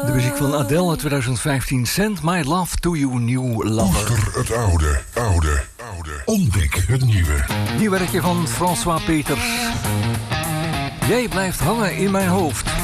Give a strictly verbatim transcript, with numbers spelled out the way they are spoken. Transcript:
De muziek van Adele twintig vijftien. Send My Love to You, New Lover. Koester het oude, oude, oude. Ontdek het nieuwe. Nieuw werkje van François Peters. Jij blijft hangen in mijn hoofd.